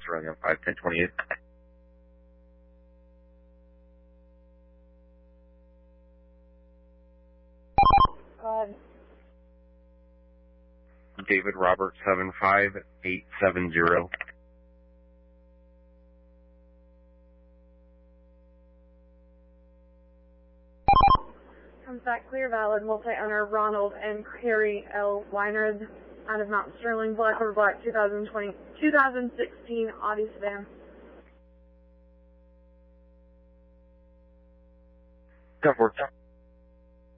running on 51028. David Robert 75870. Comes back clear, valid, multi-owner Ronald and Harry L. Weinrod out of Mount Sterling, Black River Black, 2016 Audi sedan. That works.